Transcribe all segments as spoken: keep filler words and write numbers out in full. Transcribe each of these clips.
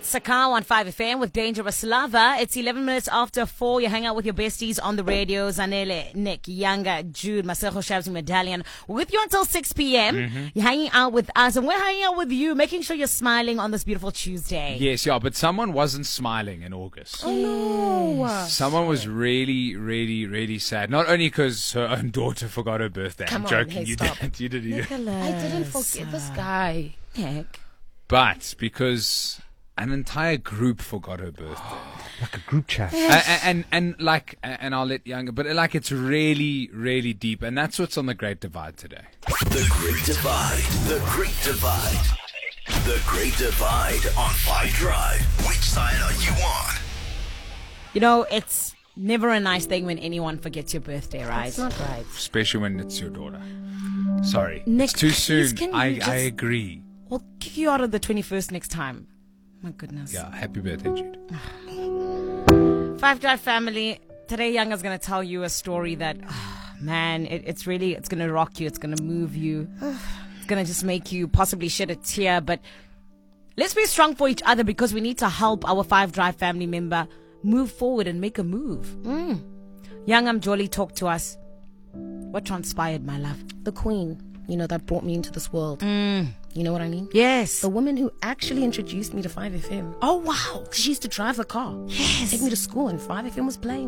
It's Sakau on five F M with Dangerous Lover. It's eleven minutes after four. You hang out with your besties on the radio. Zanele, Nick, Yanga, Jude, Masejo Shabs, Medallion. We're with you until six p.m. Mm-hmm. You're hanging out with us, and we're hanging out with you, making sure you're smiling on this beautiful Tuesday. Yes, yeah, but someone wasn't smiling in August. Oh, no. Someone was really, really, really sad. Not only because her own daughter forgot her birthday. Come I'm on, joking. hey, you stop. didn't. You didn't. You didn't. Nicholas. I didn't forget this guy. Nick. But because an entire group forgot her birthday. Like a group chat. Yes. And, and, and like, and I'll let Younger, but like it's really, really deep. And that's what's on the Great Divide today. The Great Divide. The Great Divide. The Great Divide on Five Drive. Which side are you on? You know, it's never a nice thing when anyone forgets your birthday, right? It's not right. Especially when it's your daughter. Sorry. Nick, it's too please, soon. can you I, just- I agree. We'll kick you out of the twenty-first next time. My goodness. Yeah, happy birthday, Jude. Five Drive family. Today, Younger's going to tell you a story that, oh, man, it, it's really, it's going to rock you. It's going to move you. It's going to just make you possibly shed a tear. But let's be strong for each other because we need to help our Five Drive family member move forward and make a move. Mm. Youngam Jolly talked to us. What transpired, my love? The queen, you know, that brought me into this world. Mm. You know what I mean? Yes. The woman who actually introduced me to five F M. Oh, wow. She used to drive a car. Yes. Take me to school and five F M was playing.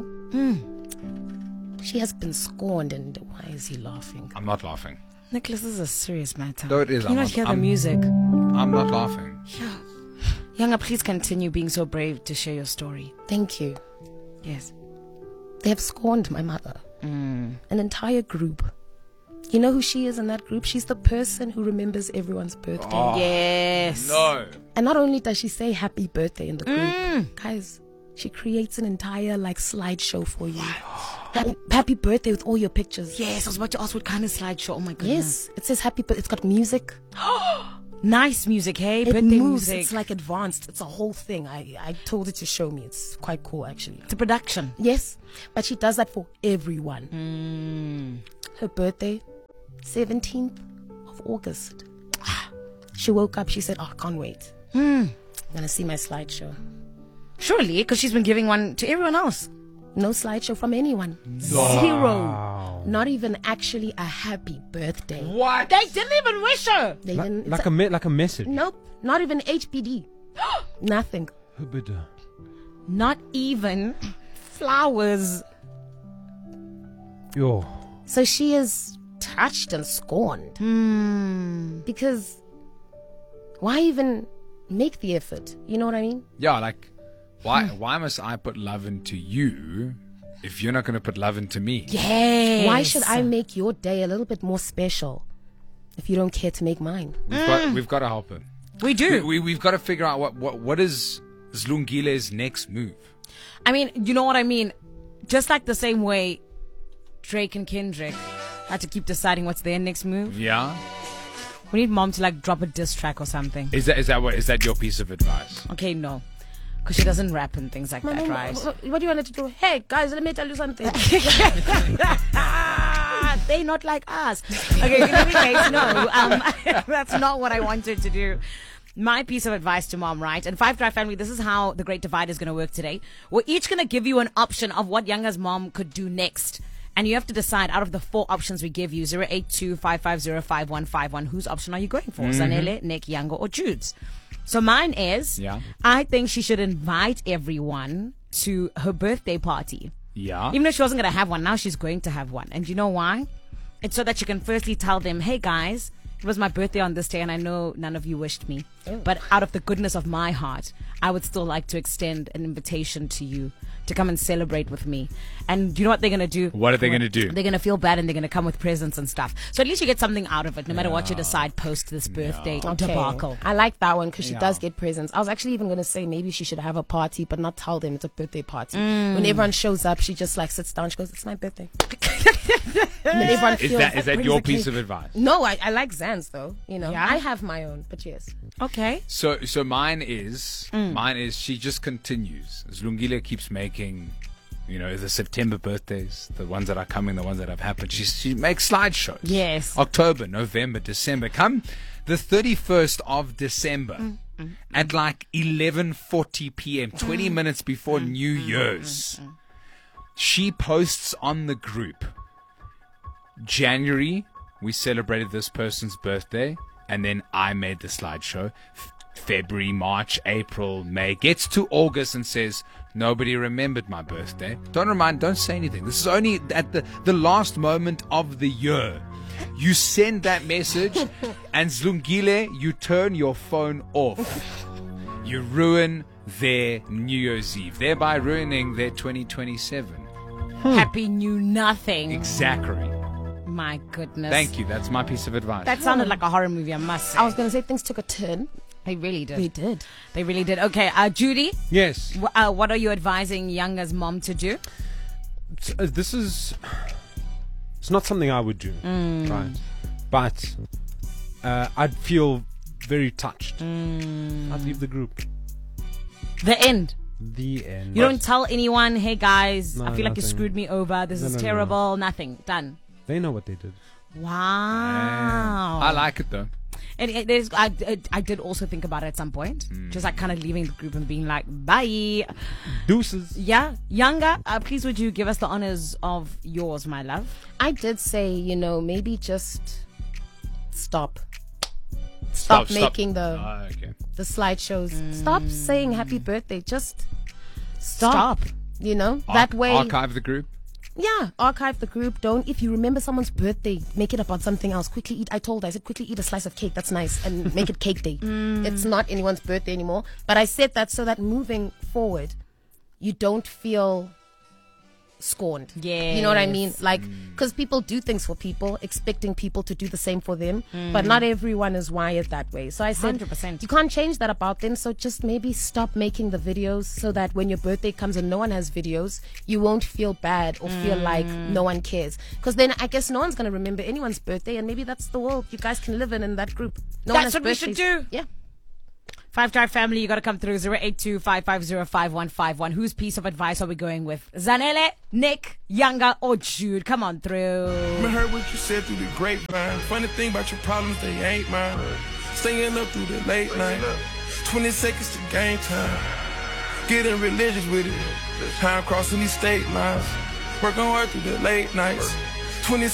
Mm. She has been scorned, and why is he laughing? I'm not laughing. Nicholas, this is a serious matter. No, it is. Can you I'm not not- hear the I'm- music? I'm not laughing. Yeah. Younger, please continue being so brave to share your story. Thank you. Yes. They have scorned my mother. Mm. An entire group. You know who she is in that group? She's the person who remembers everyone's birthday. Oh, Yes. No. And not only does she say happy birthday in the group, Mm. guys, she creates an entire like slideshow for you. Happy, happy birthday with all your pictures. Yes, I was about to ask what kind of slideshow. Oh my goodness. Yes, it says happy birthday. It's got music. Nice music, hey? It Birthday moves. music. It's like advanced. It's a whole thing. I, I told her to show me. It's quite cool, actually. it's a production. Yes, but she does that for everyone. Mm. Her birthday, seventeenth of August. She woke up. She said, oh, I can't wait. Mm. I'm going to see my slideshow. Surely, because she's been giving one to everyone else. No slideshow from anyone. Zero. Not even actually a happy birthday. What? They didn't even wish her. They Like, didn't- like a me- like a message. Nope. Not even H P D. Nothing. Hubida. Not even flowers. Yo. So she is touched and scorned. Mm. Because why even make the effort? You know what I mean? Yeah, like, why why must I put love into you if you're not going to put love into me? Yes. Why should I make your day a little bit more special if you don't care to make mine? We've got we've got to help her. We do. We, we we've got to figure out what what what is Zlungile's next move. I mean, you know what I mean? Just like the same way Drake and Kendrick had to keep deciding what's their next move. Yeah. We need mom to like drop a diss track or something. Is that is that what is that your piece of advice? Okay, no. Because she doesn't rap and things like that, Mama, right? what, what do you want her to do? Hey, guys, let me tell you something. They not like us. Okay, in any case, no. Um, that's not what I wanted to do. My piece of advice to mom, right? And Five Drive family, this is how the Great Divide is going to work today. We're each going to give you an option of what Younger's mom could do next. And you have to decide out of the four options we give you, zero eight two, five five zero, five one five one, whose option are you going for? Mm-hmm. Zanele, Nick, Younger, or Jude's? So mine is, Yeah. I think she should invite everyone to her birthday party. Yeah. Even though she wasn't going to have one, now she's going to have one. And you know why? It's so that you can firstly tell them, hey guys, it was my birthday on this day and I know none of you wished me. Oh. But out of the goodness of my heart, I would still like to extend an invitation to you to come and celebrate with me. And you know what they're going to do? What are they going to do? They're going to feel bad and they're going to come with presents and stuff. So at least you get something out of it, no matter what you decide post this birthday debacle. I like that one because she Yeah. does get presents. I was actually even going to say maybe she should have a party, but not tell them it's a birthday party. Mm. When everyone shows up, she just like sits down. She goes, "It's my birthday." And then everyone Is feels that is that brings your the piece cake. of advice? No, I, I like Zans though. You know, Yeah? I have my own, but yes. Okay. So so mine is Mm. mine is she just continues. Zlungile keeps making, you know, the September birthdays, the ones that are coming, the ones that have happened. She she makes slideshows. Yes. October, November, December. Come the thirty-first of December. Mm. at like eleven forty p.m., twenty minutes before New Year's. She posts on the group, January, we celebrated this person's birthday, and then I made the slideshow. F- February, March, April, May. Gets to August and says, nobody remembered my birthday. Don't remind, don't say anything. This is only at the, the last moment of the year. You send that message, and Zlungile, you turn your phone off. You ruin their New Year's Eve, thereby ruining their twenty twenty-seven. Happy New Nothing. Exactly. My goodness. Thank you. That's my piece of advice. That sounded like a horror movie, I must say. I was going to say things took a turn. They really did. They did. They really did. Okay, uh, Judy, Yes. w- uh, what are you advising Yanga's mom to do? S- uh, This is. It's not something I would do. Right. But uh, I'd feel very touched. I'd leave the group. The end. The end. You don't tell anyone, hey guys, No, I feel like you nothing. screwed me over. This No, is no, no, terrible. Nothing. Done. They know what they did. Wow. I like it though. And it is, I, it, I did also think about it at some point. Just like kind of leaving the group and being like, bye. Deuces. Yeah. Younger, uh, please would you give us the honors of yours, my love? I did say, you know, maybe just stop. Stop, making the Ah, okay. the slideshows. Stop saying happy birthday. Just stop. Stop. You know, Ar- that way. Archive the group. Yeah, archive the group. Don't, if you remember someone's birthday, make it about something else. Quickly eat. I told her, I said, quickly eat a slice of cake. That's nice. And make it cake day. It's not anyone's birthday anymore. But I said that so that moving forward, you don't feel scorned. You know what I mean? Yes. Like, because people do things for people, expecting people to do the same for them. But not everyone is wired that way. So I said, one hundred percent. you can't change that about them. So just maybe stop making the videos so that when your birthday comes and no one has videos, you won't feel bad or feel like no one cares. Because then I guess no one's going to remember anyone's birthday, and maybe that's the world you guys can live in in that group. No one That's has what we should birthdays. do. Yeah. Five Drive family, you got to come through zero eight two, five five zero, five one five one. Whose piece of advice are we going with? Zanele, Nick, Younger, or Jude? Come on through. I heard what you said through the grapevine. Funny thing about your problems, they ain't mine. Staying up through the late night. twenty seconds to game time. Getting religious with it. Time crossing these state lines. Working hard through the late nights. twenty